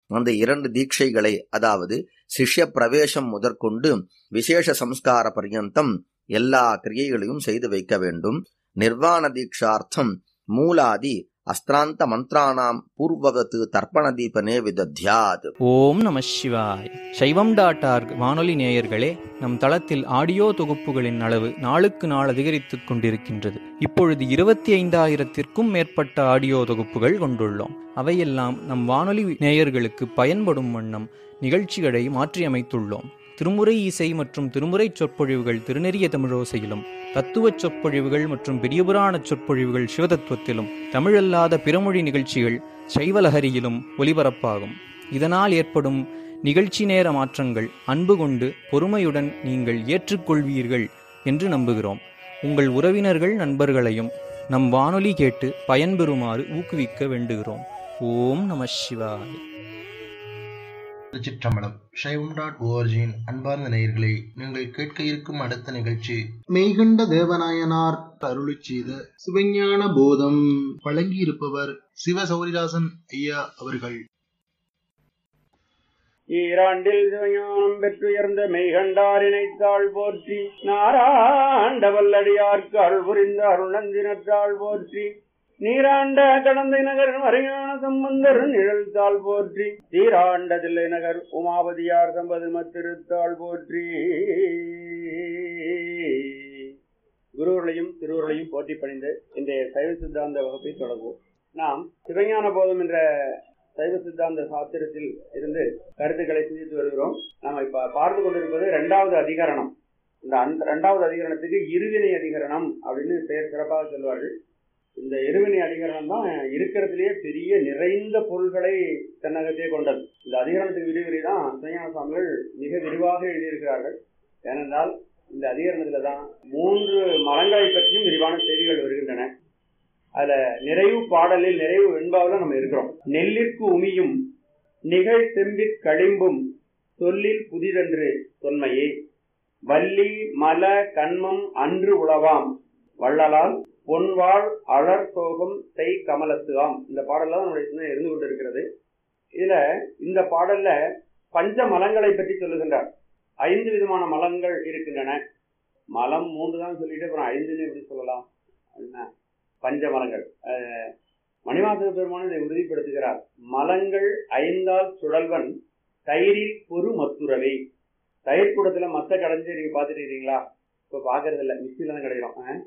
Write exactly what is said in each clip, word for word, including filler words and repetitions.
அந்த இரண்டு தீட்சைகளை, அதாவது சிஷ்ய பிரவேசம் முதற்கொண்டு விசேஷ சம்ஸ்கார பர்யந்தம் எல்லா கிரியைகளையும் செய்து வைக்க வேண்டும். நிர்வாண தீட்சார்த்தம் மூலாதி அஸ்திராந்த மந்திரானாம் பூர்வகத்து தர்ப்பண தீபனே விதத்யாத். ஓம் நம சிவாய். சைவம் டாட் ஆர்க் வானொலி நேயர்களே, நம் தளத்தில் ஆடியோ தொகுப்புகளின் அளவு நாளுக்கு நாள் அதிகரித்துக் கொண்டிருக்கின்றது. இப்பொழுது இருபத்தி ஐந்தாயிரத்திற்கும் மேற்பட்ட ஆடியோ தொகுப்புகள் கொண்டுள்ளோம். அவையெல்லாம் நம் வானொலி நேயர்களுக்கு பயன்படும் வண்ணம் நிகழ்ச்சிகளை மாற்றியமைத்துள்ளோம். திருமுறை இசை மற்றும் திருமுறை சொற்பொழிவுகள் திருநெறிய தமிழோசையிலும், தத்துவச் சொற்பொழிவுகள் மற்றும் பெரியபுராண சொற்பொழிவுகள் சிவதத்துவத்திலும், தமிழல்லாத பிறமொழி நிகழ்ச்சிகள் சைவலஹரியிலும் ஒலிபரப்பாகும். இதனால் ஏற்படும் நிகழ்ச்சி நேர மாற்றங்கள் அன்பு கொண்டு பொறுமையுடன் நீங்கள் ஏற்றுக்கொள்வீர்கள் என்று நம்புகிறோம். உங்கள் உறவினர்கள் நண்பர்களையும் நம் வானொலி கேட்டு பயன்பெறுமாறு ஊக்குவிக்க வேண்டுகிறோம். ஓம் நம சிவாய். திருச்சிற்றம்பலம். சைவம் டாட் ஓஆர்ஜியின் அன்பார்ந்த நேயர்களே, நீங்கள் கேட்க இருக்கும் அடுத்த நிகழ்ச்சி மெய்கண்ட தேவநாயனார் அருளிச் செய்த சிவஞான போதம். வழங்கியிருப்பவர் சிவ சௌரிதாசன் ஐயா அவர்கள். ஈராண்டில் சிவஞானம் பெற்றுயர்ந்த மெய்கண்டாரினைத்தாள் போற்றி, நாராண்ட வல்லடியார்க்கு அருள் புரிந்த அருணந்தினத்தாள் போற்றி, நீராண்ட கடந்தை நகர் மறையான சம்பந்தர் நிழல்தாள் போற்றி, சீராண்ட தில்லை நகர் உமாபதியார் சம்பதும திருத்தாள் போற்றி. குருவர்களையும் திருவர்களையும் போற்றி பணிந்து இன்றைய சைவ சித்தாந்த வகுப்பை தொடங்குவோம். நாம் சிவஞான போதம் என்ற சைவ சித்தாந்த சாஸ்திரத்தில் இருந்து கருத்துக்களை சிந்தித்து வருகிறோம். நாம் இப்ப பார்த்து கொண்டிருப்பது இரண்டாவது அதிகரணம். இந்த இரண்டாவது அதிகரணத்துக்கு இருவினை அதிகரணம் அப்படின்னு பெயர் சிறப்பாக சொல்வார்கள். இந்த இருவினை அதிகரணம் தான் இருக்கிறதுலேயே பெரிய நிறைந்த பொருள்களை தன்னகத்தே கொண்டது. இந்த அதிகரணத்துக்கு விரிவுரை தான் சிவஞான சுவாமிகள் மிக விரிவாக எழுதியிருக்கிறார்கள். ஏனென்றால் இந்த அதிகரணத்துல தான் மூன்று மலங்களை பற்றியும் விரிவான செய்திகள் வருகின்றன. அதுல நிறைவு பாடலில் நிறைவு வெண்பாவில் நம்ம இருக்கிறோம். நெல்லிற்கு உமியும் நிகழ் செம்பிற் களிம்பும் சொல்லில் புதிதென்று தொன்மையே, வள்ளி மல கண்மம் அன்று உளவாம் வள்ளலால் பொன்வாள் அழற் சோகம் செய் கமலத்துவாம். இந்த பாடல்ல நம்முடைய சிந்தனை இருந்து கொண்டிருக்கிறது. இதுல இந்த பாடல்ல பஞ்ச மலங்களை பற்றி சொல்லுகின்றார். ஐந்து விதமான மலங்கள் இருக்கின்றன. மலம் மூன்று தான் சொல்லிட்டு அப்புறம் ஐந்துன்னு எப்படி சொல்லலாம் அப்படின்னா பஞ்ச மலங்கள். மணிவாசக பெருமான் இதை உறுதிப்படுத்துகிறார். மலங்கள் ஐந்தால் சுழல்வன் தயிரில் பொறு மத்துரவை. தயிர் கூடத்துல மத்த கடைஞ்சி நீங்க பாத்துட்டு இருக்கீங்களா? இப்ப பாக்குறது இல்ல, மிக்சில தான் கிடைக்கும்.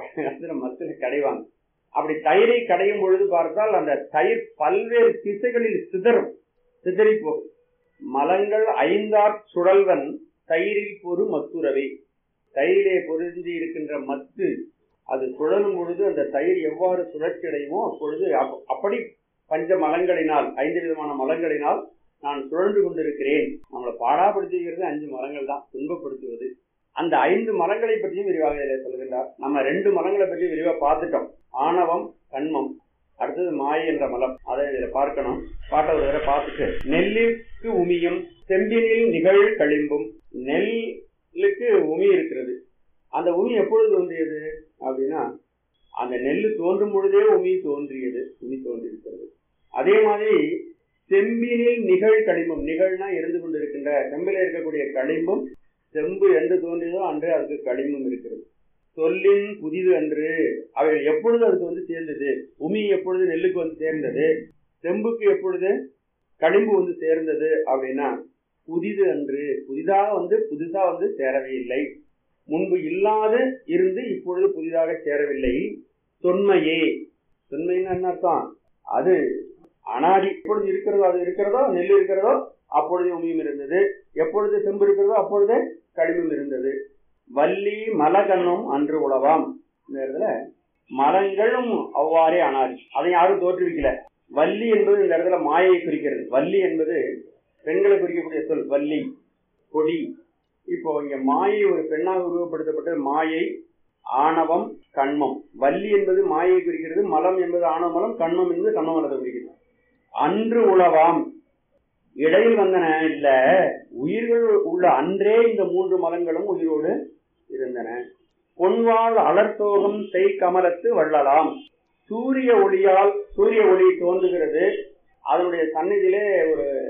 மத்தில கடைவாங்க. அப்படி தயிரை கடையும் பொழுது பார்த்தால் அந்த தயிர் பல்வேறு திசைகளில் சிதறும், சிதறி போகும். மலங்கள் ஐந்தார் சுழல்வன் தயிரில் பொறு மத்துரவை. தயிரிலே பொருந்தி இருக்கின்ற மத்து அது சுழலும் பொழுது அந்த தயிர் எவ்வாறு சுழற்சி அடையுமோ அப்பொழுது அப்படி பஞ்ச மலங்களினால், ஐந்து விதமான மலங்களினால் நான் சுழன்று கொண்டிருக்கிறேன். நம்மளை பாடாப்படுத்துகிறது அஞ்சு மலங்கள் தான், துன்பப்படுத்துவது. அந்த ஐந்து மலங்களை பற்றியும் விரிவாக இதில் சொல்கின்றார். நம்ம ரெண்டு மலங்களை பற்றி விரிவாக பார்த்துட்டோம். ஆணவம், கண்மம், அடுத்தது மாயை என்ற மலம். அதை இதுல பார்க்கணும். பாட்டை ஒரு தடவை பார்த்துட்டு, நெல்லுக்கு உமியும் செம்பினில் நிகழ் களிம்பும். நெல்லுக்கு உமி இருக்கிறது. அந்த உமி எப்பொழுது தோன்றியது அப்படின்னா, அந்த நெல்லு தோன்றும் பொழுதே உமி தோன்றியது, உமி தோன்றியிருக்கிறது. அதே மாதிரி செம்பினில் நிகழ் களிம்பும், நிகழ்னா இருந்து கொண்டிருக்கின்ற செம்பில இருக்கக்கூடிய களிம்பும், செம்பு என்று தோன்றியதோ அன்று அதுக்கு களிம்பும் இருக்கிறது. சொல்லின் புதிது அன்று, அவைகள் எப்பொழுது அதுக்கு வந்து சேர்ந்தது? உமி எப்பொழுது நெல்லுக்கு வந்து சேர்ந்தது? செம்புக்கு எப்பொழுது களிம்பு வந்து சேர்ந்தது அப்படின்னா, புதிது அன்று, புதிதாக வந்து புதுசா வந்து சேரவே இல்லை. முன்பு இல்லாது இருந்து இப்பொழுது புதிதாக சேரவில்லை. தொன்மையே, தொன்மைன்னு என்ன அர்த்தம்? அது அனாதி. எப்பொழுது இருக்கிறதோ அது இருக்கிறதோ, நெல் இருக்கிறதோ அப்பொழுது உமியும் இருந்தது. எப்பொழுது செம்பு இருக்கிறதோ அப்பொழுது களிம்பும் இருந்தது. வள்ளி மலகண்ணும் அன்று உளவாம். இந்த இடத்துல மலங்களும் அவ்வாறே அனாதி, அதை யாரும் தோற்றுவிக்கல. வள்ளி என்பது இந்த இடத்துல மாயை குறிக்கிறது. வள்ளி என்பது பெண்களை குறிக்கக்கூடிய சொல். வள்ளி கொடி. இப்போ இங்க மாயை ஒரு பெண்ணாக உருவப்படுத்தப்பட்ட மாயை, ஆணவம், கண்மம். வள்ளி என்பது மாயை குறிக்கிறது, மலம் என்பது ஆணவ மலம், கண்மம் என்பது கண்ம மலத்தை குறிக்கிறது. அன்று உளவாம், இடையில் வந்தன இல்ல, உயிர்கள் உள்ள அன்றே இந்த மூன்று மலங்களும் உயிரோடு இருந்தன. பொன்வாள் அலர்த்தோகம் செய் கமலத்து வள்ளலாம். சூரிய ஒளியால், சூரிய ஒளி தோன்றுகிறது, அதனுடைய சந்நிதியிலே ஒரு